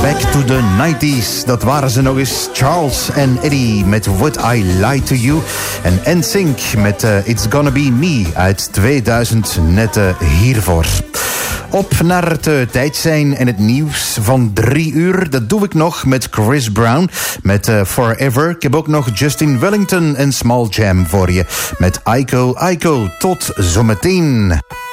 Back to the 90s. Dat waren ze nog eens. Charles en Eddie met Would I Lie to You. En NSYNC met It's Gonna Be Me uit 2000 net hiervoor. Op naar het tijdsein en het nieuws van 3 uur. Dat doe ik nog met Chris Brown met Forever. Ik heb ook nog Justin Wellington en Small Jam voor je met Aiko Aiko. Tot zometeen.